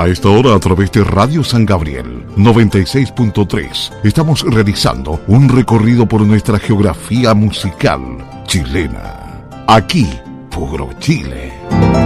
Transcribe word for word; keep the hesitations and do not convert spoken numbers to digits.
esta hora, a través de Radio San Gabriel noventa y seis punto tres, estamos realizando un recorrido por nuestra geografía musical chilena. Aquí, puro Chile.